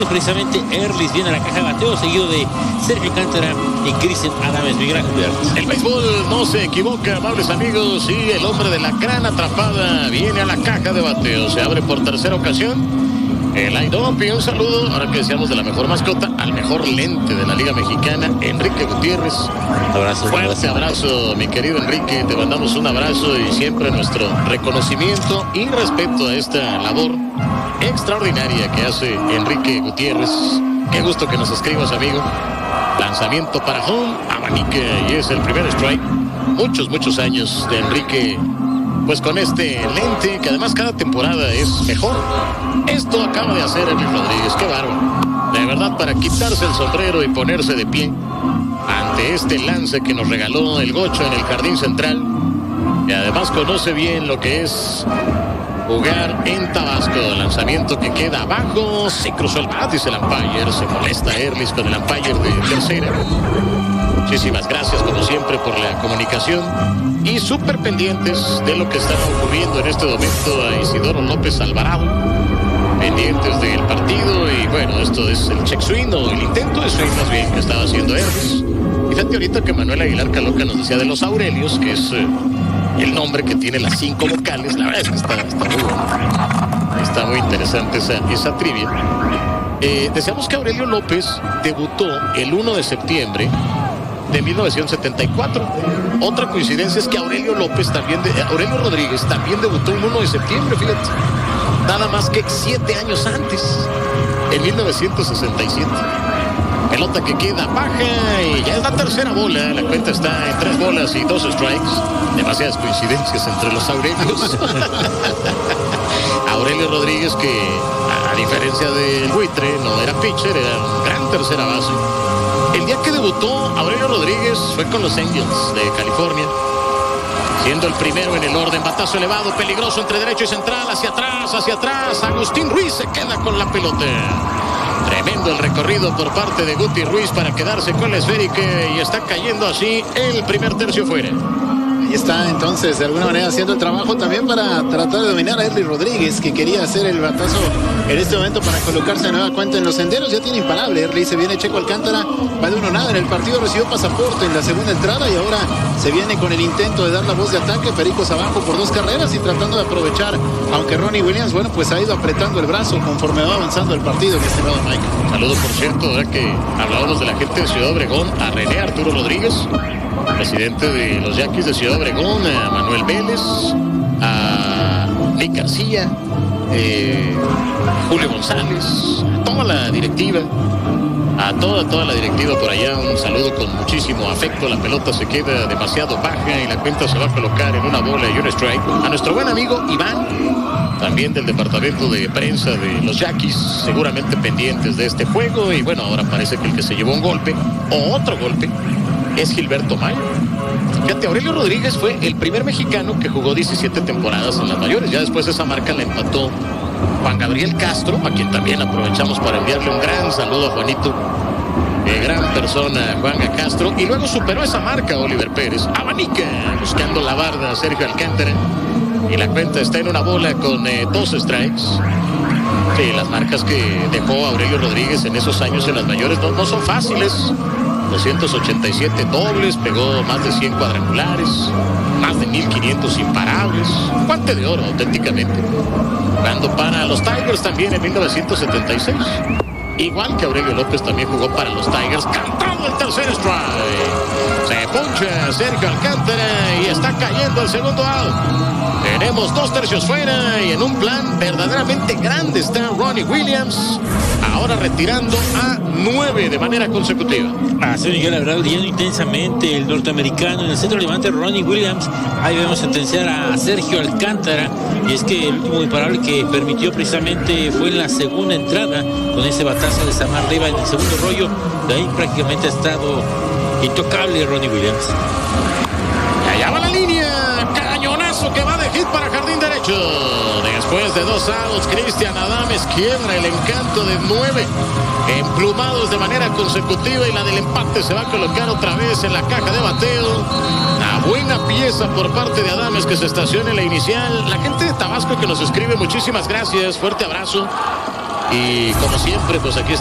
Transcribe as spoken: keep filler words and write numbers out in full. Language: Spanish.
Precisamente Erlis viene a la caja de bateo, seguido de Sergio Alcántara y Cristian Adames. Mi gran Gilberto. El béisbol no se equivoca, amables amigos, y el hombre de la gran atrapada viene a la caja de bateo. Se abre por tercera ocasión el line-up, y un saludo, ahora que decíamos de la mejor mascota, al mejor lente de la Liga Mexicana, Enrique Gutiérrez. Abrazo, fuerte abrazo, abrazo, mi querido Enrique. Te mandamos un abrazo y siempre nuestro reconocimiento y respeto a esta labor extraordinaria que hace Enrique Gutiérrez. Qué gusto que nos escribas, amigo. Lanzamiento para home, abanica, y es el primer strike. Muchos, muchos años de Enrique, pues con este lente, que además cada temporada es mejor. Esto acaba de hacer Erlis Rodríguez, qué bárbaro. De verdad, para quitarse el sombrero y ponerse de pie ante este lance que nos regaló el Gocho en el jardín central. Y además conoce bien lo que es jugar en Tabasco. Lanzamiento que queda abajo. Se cruzó el bat, dice el umpire. Se molesta Erlis con el umpire de tercera. Muchísimas gracias, como siempre, por la comunicación. Y súper pendientes de lo que está ocurriendo en este momento a Isidoro López Alvarado. Pendientes del partido. Y bueno, esto es el check swing, o el intento de swing más bien, que estaba haciendo Erlis. Fíjate ahorita que Manuel Aguilar Caloca nos decía de los Aurelios, que es eh, el nombre que tiene las cinco vocales. La verdad es que está, está muy bueno. Está muy interesante esa, esa trivia. Eh, decíamos que Aurelio López debutó el uno de septiembre de mil novecientos setenta y cuatro. Otra coincidencia es que Aurelio López también, de, Aurelio Rodríguez también debutó el uno de septiembre, fíjate. Nada más que siete años antes, en mil novecientos sesenta y siete. Pelota que queda baja y ya es la tercera bola. La cuenta está en tres bolas y dos strikes. Demasiadas coincidencias entre los Aurelios. Aurelio Rodríguez, que a diferencia del buitre, no era pitcher, era un gran tercera base. El día que debutó Aurelio Rodríguez fue con los Angels de California, siendo el primero en el orden. Batazo elevado, peligroso entre derecho y central, hacia atrás, hacia atrás. Agustín Ruiz se queda con la pelota. Tremendo el recorrido por parte de Guti Ruiz para quedarse con la esférica, y está cayendo así el primer tercio fuera. Ahí está, entonces, de alguna manera haciendo el trabajo también para tratar de dominar a Erlis Rodríguez, que quería hacer el batazo en este momento para colocarse de nueva cuenta en los senderos. Ya tiene imparable Erlis, se viene Checo Alcántara, va de uno nada en el partido, recibió pasaporte en la segunda entrada y ahora se viene con el intento de dar la voz de ataque. Pericos abajo por dos carreras y tratando de aprovechar, aunque Ronnie Williams, bueno, pues ha ido apretando el brazo conforme va avanzando el partido, mi estimado Mike. Saludo, por cierto, ya que hablábamos de la gente de Ciudad Obregón, a René Arturo Rodríguez, presidente de los Yaquis de Ciudad Obregón, a Manuel Vélez, a Nick García, eh, Julio González, a toda la directiva, a toda, toda la directiva por allá. Un saludo con muchísimo afecto. La pelota se queda demasiado baja y la cuenta se va a colocar en una bola y un strike. A nuestro buen amigo Iván, también del departamento de prensa de los Yaquis, seguramente pendientes de este juego. Y bueno, ahora parece que el que se llevó un golpe, o otro golpe, es Gilberto Mayo. Fíjate, Aurelio Rodríguez fue el primer mexicano que jugó diecisiete temporadas en las mayores. Ya después esa marca la empató Juan Gabriel Castro, a quien también aprovechamos para enviarle un gran saludo a Juanito. Eh, gran persona, Juan Castro. Y luego superó esa marca Oliver Pérez. Abanica, buscando la barda Sergio Alcántara. Y la cuenta está en una bola con eh, dos strikes. Sí, las marcas que dejó Aurelio Rodríguez en esos años en las mayores no, no son fáciles. doscientos ochenta y siete dobles, pegó más de cien cuadrangulares, más de mil quinientos imparables, guante de oro auténticamente. Jugando para los Tigers también en mil novecientos setenta y seis. Igual que Aurelio López también jugó para los Tigers, cantando el tercer strike. Se poncha Sergio Alcántara y está cayendo el segundo out. Tenemos dos tercios fuera y en un plan verdaderamente grande está Ronnie Williams, ahora retirando a nueve de manera consecutiva. Así Miguel, la verdad, brillando intensamente el norteamericano. En el centro levante Ronnie Williams. Ahí vemos sentenciar a Sergio Alcántara. Y es que el último imparable que permitió precisamente fue en la segunda entrada, con ese batazo de Samar Riva en el segundo rollo. De ahí prácticamente ha estado intocable Ronnie Williams. Y allá va la línea. Cañonazo que va de hit para jardín derecho. Después de dos outs, Cristian Adames quiebra el encanto de nueve emplumados de manera consecutiva, y la del empate se va a colocar otra vez en la caja de bateo. Una buena pieza por parte de Adames, que se estaciona en la inicial. La gente de Tabasco que nos escribe, muchísimas gracias, fuerte abrazo. Y como siempre, pues aquí